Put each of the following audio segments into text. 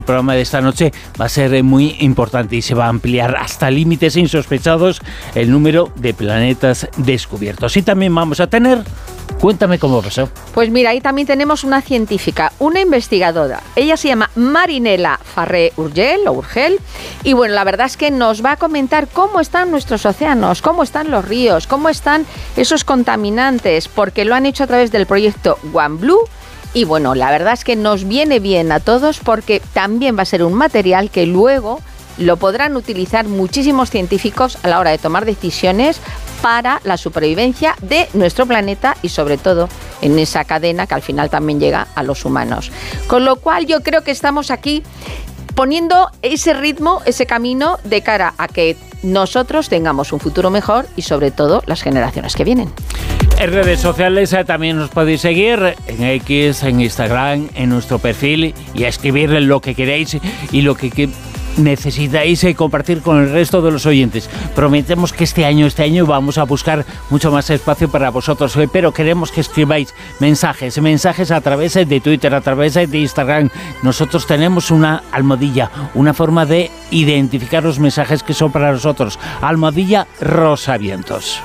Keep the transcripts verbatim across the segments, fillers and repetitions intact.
El programa de esta noche va a ser muy importante y se va a ampliar hasta límites insospechados el número de planetas descubiertos. Y también vamos a tener... Cuéntame cómo pasó. Pues mira, ahí también tenemos una científica, una investigadora. Ella se llama Marinela Farré-Urgell o Urgell. Y bueno, la verdad es que nos va a comentar cómo están nuestros océanos, cómo están los ríos, cómo están esos contaminantes, porque lo han hecho a través del proyecto OneBlue. Y bueno, la verdad es que nos viene bien a todos porque también va a ser un material que luego lo podrán utilizar muchísimos científicos a la hora de tomar decisiones para la supervivencia de nuestro planeta y sobre todo en esa cadena que al final también llega a los humanos. Con lo cual yo creo que estamos aquí poniendo ese ritmo, ese camino de cara a que nosotros tengamos un futuro mejor y sobre todo las generaciones que vienen. En redes sociales eh, también nos podéis seguir en X, en Instagram, en nuestro perfil y a escribir lo que queráis y lo que... que necesitáis eh, compartir con el resto de los oyentes. Prometemos que este año, este año vamos a buscar mucho más espacio para vosotros, eh, pero queremos que escribáis mensajes, mensajes a través eh, de Twitter, a través eh, de Instagram. Nosotros tenemos una almohadilla, una forma de identificar los mensajes que son para nosotros. Almohadilla Rosavientos.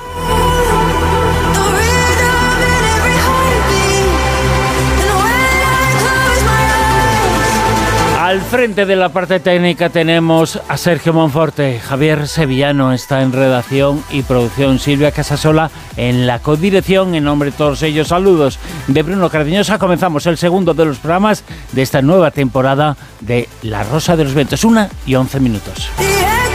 Al frente de la parte técnica tenemos a Sergio Monforte, Javier Sevillano está en redacción y producción, Silvia Casasola en la codirección. En nombre de todos ellos, saludos de Bruno Cardeñosa. Comenzamos el segundo de los programas de esta nueva temporada de La Rosa de los Vientos, una y once minutos.